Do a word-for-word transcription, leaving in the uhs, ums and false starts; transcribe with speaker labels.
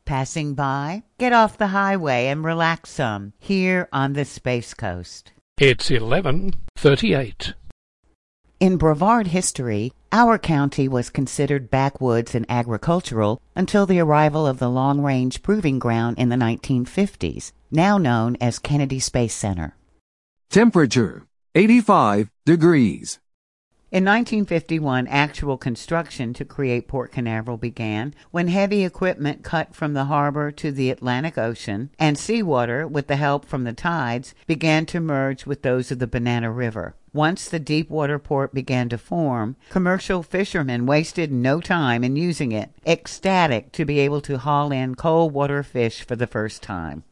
Speaker 1: Passing by? Get off the highway and relax some here on the Space Coast.
Speaker 2: It's eleven thirty-eight.
Speaker 1: In Brevard history, our county was considered backwoods and agricultural until the arrival of the Long Range Proving Ground in the nineteen fifties, now known as Kennedy Space Center.
Speaker 3: Temperature, eighty-five degrees.
Speaker 1: In nineteen fifty-one, actual construction to create Port Canaveral began when heavy equipment cut from the harbor to the Atlantic Ocean, and seawater, with the help from the tides, began to merge with those of the Banana River. Once the deepwater port began to form, commercial fishermen wasted no time in using it, ecstatic to be able to haul in cold water fish for the first time.